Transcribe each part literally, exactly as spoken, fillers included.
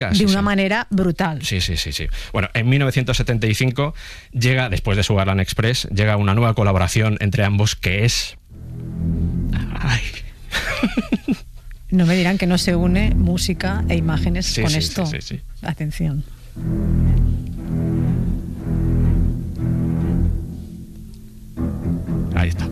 de sí, una sí. manera brutal. Sí, sí, sí, sí. Bueno, en mil novecientos setenta y cinco llega, después de Sugarland Express, llega una nueva colaboración entre ambos que es... Ay... No me dirán que no se une música e imágenes Sí, con sí, esto. sí, sí, sí. Atención. Ahí está.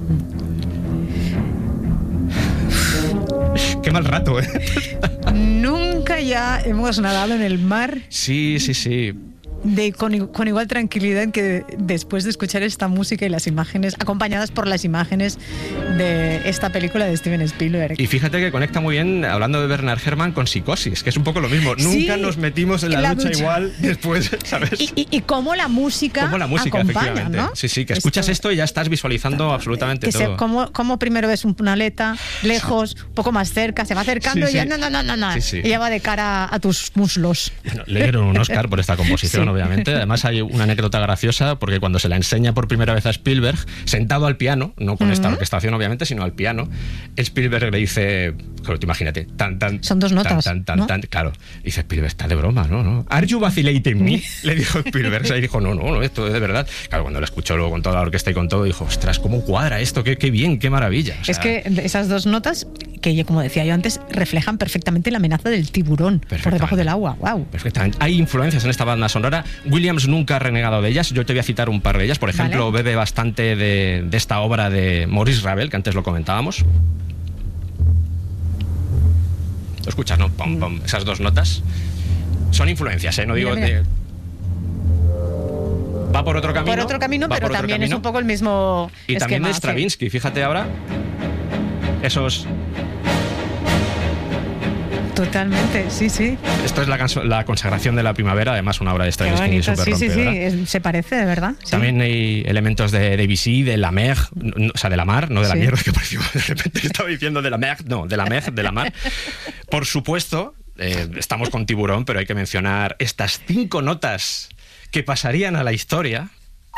Qué mal rato, ¿eh? Nunca ya hemos nadado en el mar Sí, sí, sí. de, con, con igual tranquilidad que después de escuchar esta música y las imágenes, acompañadas por las imágenes de esta película de Steven Spielberg. Y fíjate que conecta muy bien, hablando de Bernard Herrmann, con Psicosis, que es un poco lo mismo. Sí, Nunca nos metimos en la, en la ducha, ducha. igual después, ¿sabes? Y, y, y cómo la música, Como la música, acompaña, efectivamente. ¿no? Sí, sí, que escuchas esto, esto y ya estás visualizando absolutamente que todo. se, como, como primero ves una aleta lejos, un poco más cerca, se va acercando Sí, y ya sí. no, no, no, no, no. Sí, sí. Y ya va de cara a tus muslos. Bueno, le dieron un Oscar por esta composición, Sí. obviamente. Además hay una anécdota graciosa porque cuando se la enseña por primera vez a Spielberg, sentado al piano, no con uh-huh. esta orquestación obviamente, sino al piano, Spielberg le dice, claro, tú imagínate, tan, tan... Son dos notas, tan, tan, ¿no? tan, claro. Dice Spielberg, está de broma, ¿no? ¿no? ¿Are you vacillating me? Le dijo Spielberg. O sea, y dijo, no, no, no, esto es de verdad. Claro, cuando lo escuchó luego con toda la orquesta y con todo, dijo, ostras, ¿cómo cuadra esto? Qué, qué bien, qué maravilla. O sea, es que esas dos notas, que como decía yo antes, reflejan perfectamente la amenaza del tiburón por debajo del agua. Wow. Perfectamente. Hay influencias en esta banda sonora. Williams nunca ha renegado de ellas. Yo te voy a citar un par de ellas. Por ejemplo, vale. bebe bastante de, de esta obra de Maurice Ravel, que antes lo comentábamos. ¿Lo escuchas, no? Pom, pom. Esas dos notas son influencias, ¿eh? No digo mira, mira. de... Va por otro camino. Por otro camino, pero también camino. Es un poco el mismo Y esquema, también de Stravinsky, sí. Fíjate ahora. Esos... Totalmente, sí, sí. Esto es la, la consagración de la primavera, además una obra de Stravinsky súper sí, sí, rompedora. sí, se parece, de verdad. Sí. También hay elementos de Debussy, de la mer, no, o sea, de la mar, no de la sí. mierda que pareció. De repente estaba diciendo de la mer, no, de la mer, de la mar. Por supuesto, eh, estamos con Tiburón, pero hay que mencionar estas cinco notas que pasarían a la historia.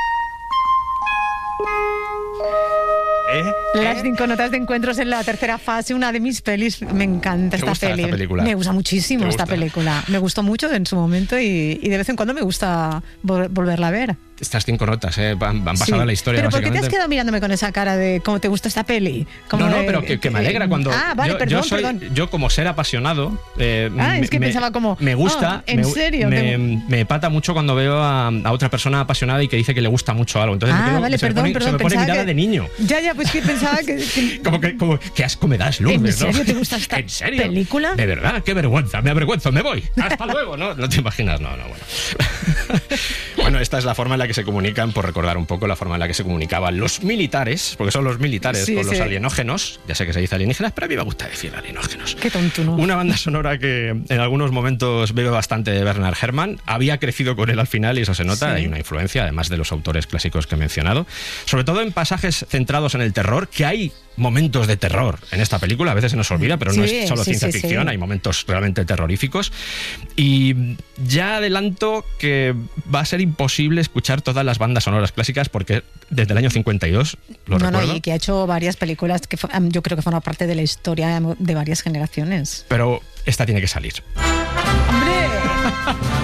¿Eh? Las ¿Eh? cinco notas de encuentros en la tercera fase, una de mis pelis. Me encanta esta, gusta peli. esta película. Me gusta muchísimo gusta? esta película. Me gustó mucho en su momento y, y de vez en cuando me gusta vol- volverla a ver. Estas cinco notas ¿eh? van, van pasando sí. a la historia. ¿Pero por qué básicamente. te has quedado mirándome con esa cara de cómo te gusta esta peli? No, no, de, pero que, que me alegra cuando... Ah, vale, yo, perdón, yo, soy, perdón. yo como ser apasionado... Eh, ah, me, es que me, pensaba como... Me gusta... Oh, ¿en me, serio? Me, me pata mucho cuando veo a, a otra persona apasionada y que dice que le gusta mucho algo. Entonces ah, me quedo, vale, se perdón, me pone, perdón. se me pone mirada que, de niño. Ya, ya, pues que pensaba que... que como que como, qué asco me das, Lourdes, ¿En serio ¿no? te gusta esta ¿En serio? película? De verdad, qué vergüenza, me avergüenzo, me voy. Hasta luego, ¿no? No te imaginas, no, no, bueno. Bueno, esta es la forma en la que se comunican, por recordar un poco la forma en la que se comunicaban los militares, porque son los militares sí, con sí. los alienógenos, ya sé que se dice alienígenas, pero a mí me gusta decir alienógenos. Qué tonto, ¿no? Una banda sonora que en algunos momentos bebe bastante de Bernard Herrmann, había crecido con él al final y eso se nota, sí. Hay una influencia, además de los autores clásicos que he mencionado, sobre todo en pasajes centrados en el terror, que hay momentos de terror en esta película, a veces se nos olvida, pero sí, no es solo sí, ciencia sí, ficción, sí. Hay momentos realmente terroríficos. Y ya adelanto que va a ser imposible escuchar todas las bandas sonoras clásicas porque desde el año cincuenta y dos, lo no, recuerdo. No, y que ha hecho varias películas que yo creo que forman parte de la historia de varias generaciones. Pero esta tiene que salir. ¡Hombre!